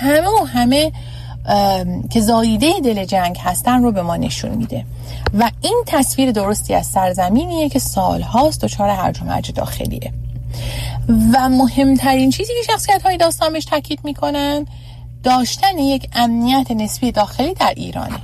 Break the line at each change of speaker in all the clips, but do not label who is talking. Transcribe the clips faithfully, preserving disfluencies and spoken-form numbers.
همه و همه که زاییده دل جنگ هستن رو به ما نشون میده و این تصویر درستی از سرزمینیه که سالهاست دچار هرج و مرج داخلیه. و مهمترین چیزی که شخصیت‌های داستان بهش تاکید میکنن داشتن یک امنیت نسبی داخلی در ایرانه،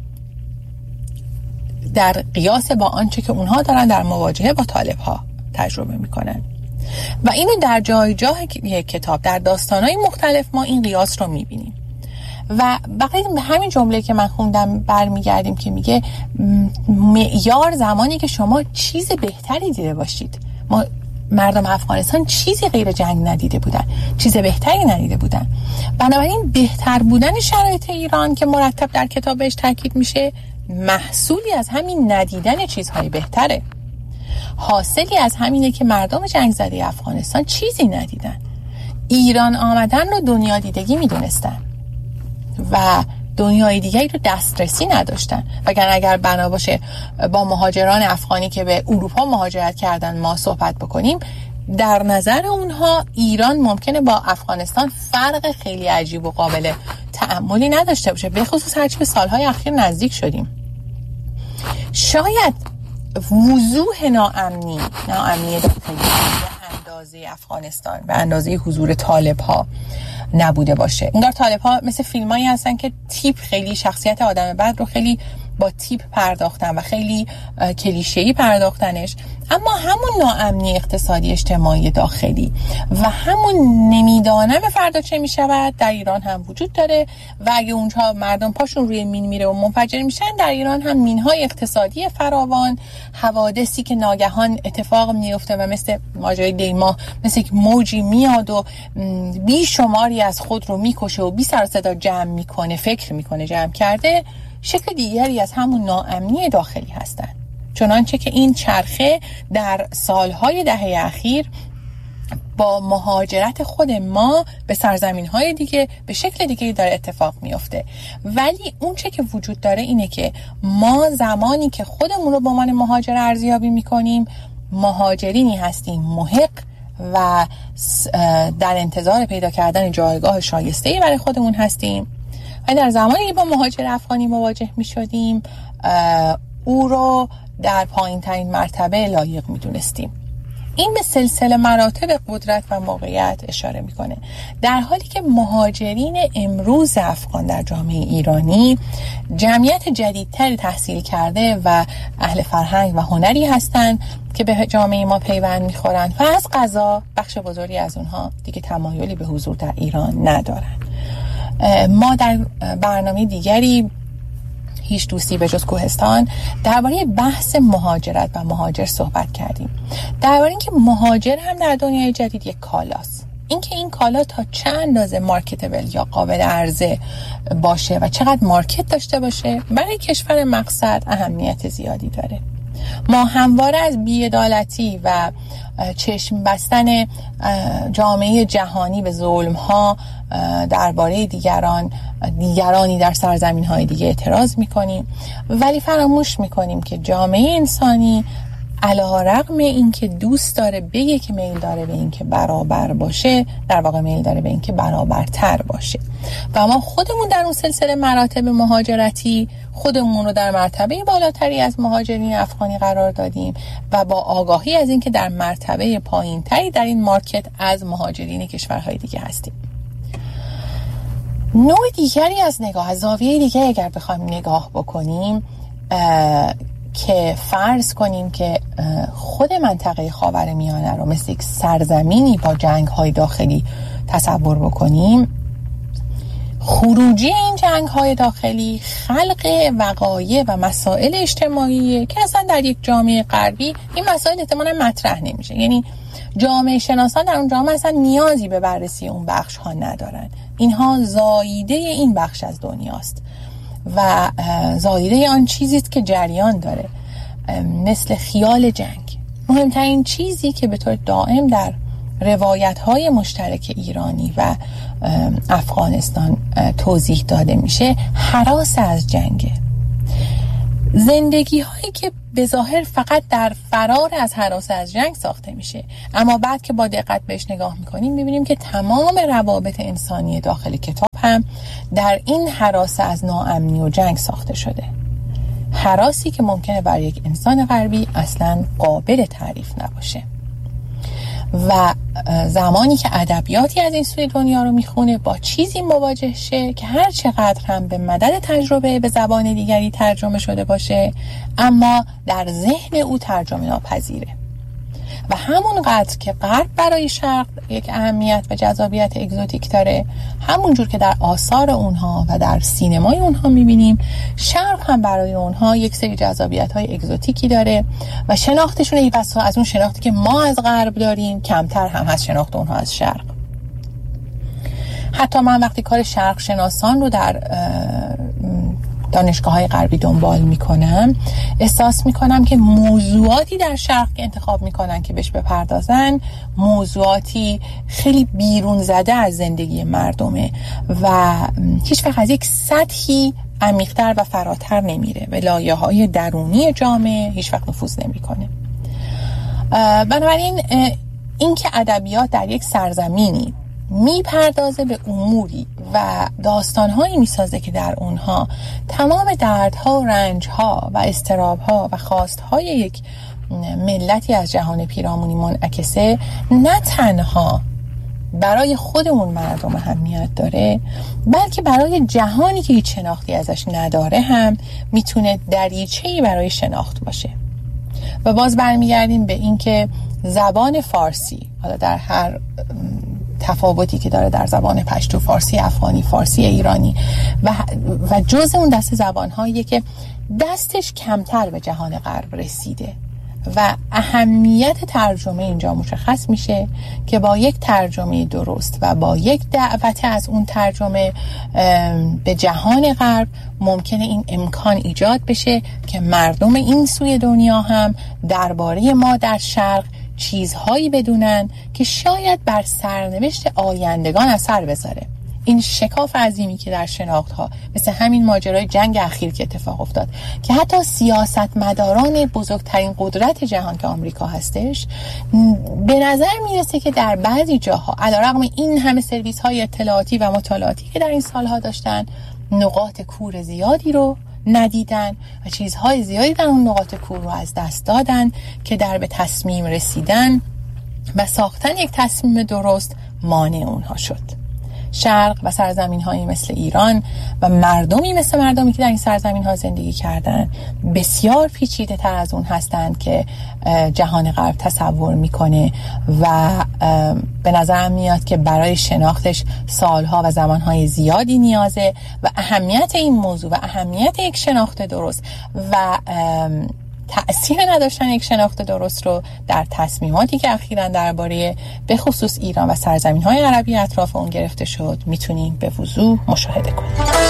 در قیاس با آنچه که اونها دارن در مواجهه با طالب‌ها تجربه میکنن. و اینو در جای جای کتاب، در داستان‌های مختلف ما این قیاس رو میبینیم. و بقیه به همین جمله که من خوندم برمیگردیم که میگه معیار زمانی که شما چیز بهتری دیده باشید. ما مردم افغانستان چیزی غیر جنگ ندیده بودن، چیز بهتری ندیده بودن. بنابراین بهتر بودن شرایط ایران که مرتب در کتاب بهش تاکید میشه محصولی از همین ندیدن چیزهای بهتره. حاصلی از همینه که مردم جنگ زده افغانستان چیزی ندیدن. ایران آمدن رو دنیا دیدگی میدونستن و دنیای دیگری رو دسترسی نداشتن. وگرنه اگر بنا باشه با مهاجران افغانی که به اروپا مهاجرت کردن ما صحبت بکنیم، در نظر اونها ایران ممکنه با افغانستان فرق خیلی عجیب و قابل تأملی نداشته باشه، به خصوص هرچی به سالهای اخیر نزدیک شدیم. شاید وضوح ناامنی ناامنی داخلی به اندازه افغانستان، به اندازه حضور طالب ها نبوده باشه. انگار طالب ها مثل فیلمایی هستن که تیپ خیلی شخصیت آدم بد رو خیلی با تیپ پرداختن و خیلی کلیشه‌ای پرداختنش، اما همون ناامنی اقتصادی اجتماعی داخلی و همون نمیدانم فردا چه میشود در ایران هم وجود داره و اگه اونجا مردم پاشون روی مین میره و منفجر میشن، در ایران هم مینهای اقتصادی فراوان، حوادثی که ناگهان اتفاق میفته و مثل ماجرای دیما مثل یک موجی میاد و بی شماری از خود رو میکشه و بی سر و صدا جمع میکنه، فکر میکنه جمع کرده، شکل دیگری از همون ناامنی داخلی هستن. چنانچه که این چرخه در سالهای دهه اخیر با مهاجرت خود ما به سرزمین‌های دیگه به شکل دیگه داره اتفاق میفته. ولی اون چه که وجود داره اینه که ما زمانی که خودمون رو به عنوان مهاجر ارزیابی میکنیم، مهاجرینی هستیم محق و در انتظار پیدا کردن جایگاه شایسته‌ای برای خودمون هستیم. و در زمانی که با مهاجر افغانی مواجه می شدیم او رو در پایین ترین مرتبه لایق می دونستیم. این به سلسله مراتب قدرت و موقعیت اشاره میکنه، در حالی که مهاجرین امروز افغان در جامعه ایرانی جمعیت جدیدتری تحصیل کرده و اهل فرهنگ و هنری هستند که به جامعه ما پیوند میخورن و از قضا بخش بزرگی از اونها دیگه تمایلی به حضور در ایران ندارن. ما در برنامه دیگری هیچ دوستی به جز کوهستان درباره بحث مهاجرت و مهاجر صحبت کردیم، درباره اینکه مهاجر هم در دنیای جدید یک کالاست، اینکه این کالا تا چند اندازه مارکتبل یا قابل عرضه باشه و چقدر مارکت داشته باشه برای کشور مقصد اهمیت زیادی داره. ما همواره از بی‌عدالتی و چشم بستن جامعه جهانی به ظلم‌ها درباره دیگران دیگرانی در سرزمین‌های دیگه اعتراض می‌کنیم، ولی فراموش می‌کنیم که جامعه انسانی علی‌رغم اینکه دوست داره بگه که میل داره به اینکه برابر باشه، در واقع میل داره به اینکه برابرتر باشه. و ما خودمون در اون سلسله مراتب مهاجرتی خودمون رو در مرتبه بالاتری از مهاجرین افغانی قرار دادیم و با آگاهی از اینکه در مرتبه پایینتری در این مارکت از مهاجرین کشورهای دیگه هستیم. نوع دیگری از نگاه، از زاویه دیگه اگر بخوایم نگاه بکنیم، که فرض کنیم که خود منطقه خاورمیانه رو مثل یک سرزمینی با جنگ‌های داخلی تصور بکنیم، خروجی این جنگ‌های داخلی خلق وقایع و مسائل اجتماعی که اصلا در یک جامعه غربی این مسائل احتمالاً مطرح نمیشه. یعنی جامعه شناسان در اون جامعه اصلا نیازی به بررسی اون بخش ها ندارن. اینها زاییده این بخش از دنیاست و زاییده آن چیزیست که جریان داره، مثل خیال جنگ. مهمترین چیزی که به طور دائم در روایت‌های مشترک ایرانی و افغانستان توضیح داده میشه هراس از جنگه. زندگی هایی که به ظاهر فقط در فرار از هراس از جنگ ساخته میشه، اما بعد که با دقت بهش نگاه میکنیم میبینیم که تمام روابط انسانی داخل کتاب هم در این هراس از ناامنی و جنگ ساخته شده. هراسی که ممکنه برای یک انسان غربی اصلاً قابل تعریف نباشه. و زمانی که ادبیاتی از این سوی دنیا رو میخونه با چیزی مواجه شه که هر چقدر هم به مدد تجربه به زبان دیگری ترجمه شده باشه، اما در ذهن او ترجمه ناپذیره. و همون قدر که غرب برای شرق یک اهمیت و جذابیت اگزوتیک داره، همون جور که در آثار اونها و در سینمای اونها میبینیم، شرق هم برای اونها یک سری جذابیت های اگزوتیکی داره و شناختشون ای بسا از اون شناختی که ما از غرب داریم کمتر هم هست شناخت اونها از شرق. حتی من وقتی کار شرق شناسان رو در دانشگاه های غربی دنبال میکنم، احساس میکنم که موضوعاتی در شرق که انتخاب میکنن که بهش بپردازن موضوعاتی خیلی بیرون زده از زندگی مردمه و هیچ وقت از یک سطحی عمیق‌تر و فراتر نمیره و لایه های درونی جامعه هیچ وقت نفوذ نمیکنه. بنابراین این که ادبیات در یک سرزمینی میپردازه به اموری و داستانهایی میسازه که در اونها تمام دردها و رنجها و اضطرابها و خواستهای یک ملتی از جهان پیرامونی منعکسه، نه تنها برای خود اون مردم اهمیت داره، بلکه برای جهانی که هیچ شناختی ازش نداره هم میتونه دریچه‌ای برای شناخت باشه. و باز برمیگردیم به این که زبان فارسی، حالا در هر تفاوتی که داره در زبان پشتو، فارسی افغانی، فارسی ایرانی و و جز اون دسته زبان‌هایی که دستش کمتر به جهان غرب رسیده و اهمیت ترجمه اینجا مشخص میشه که با یک ترجمه درست و با یک دعوت از اون ترجمه به جهان غرب ممکنه این امکان ایجاد بشه که مردم این سوی دنیا هم درباره ما در شرق چیزهایی بدونن که شاید بر سرنوشت آیندگان اثر بذاره. این شکاف عظیمی که در شناخت‌ها مثل همین ماجرای جنگ اخیر که اتفاق افتاد که حتی سیاستمداران بزرگترین قدرت جهان که آمریکا هستش به نظر میرسه که در بعضی جاها علیرغم این همه سرویس‌های اطلاعاتی و مطالعاتی که در این سالها داشتن، نقاط کور زیادی رو ندیدن و چیزهای زیادی در اون نقاط کور رو از دست دادن که در به تصمیم رسیدن و ساختن یک تصمیم درست مانع اونها شد. شرق و سرزمین‌هایی مثل ایران و مردمی مثل مردمی که در این سرزمین‌ها زندگی کردن بسیار پیچیده تر از اون هستند که جهان غرب تصور میکنه و به نظرم میاد که برای شناختش سالها و زمانهای زیادی نیازه و اهمیت این موضوع و اهمیت یک شناخت درست و تأثیر نداشتن یک شناخت درست رو در تصمیماتی که اخیراً درباره به خصوص ایران و سرزمین‌های عربی اطراف اون گرفته شد میتونیم به وضوح مشاهده کنیم.